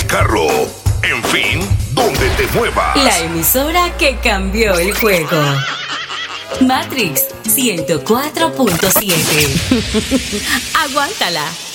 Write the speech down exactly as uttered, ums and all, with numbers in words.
el carro, en fin, donde te muevas. La emisora que cambió el juego. Matrix ciento cuatro punto siete. Aguántala.